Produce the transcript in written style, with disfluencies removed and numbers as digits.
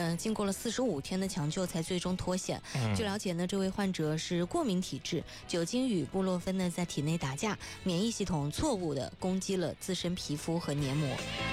呢，经过了45天的抢救才最终脱险。据了解呢，这位患者是过敏体质，酒精与布洛芬呢在体内打架，免疫系统错误的攻击了自身皮肤和黏膜。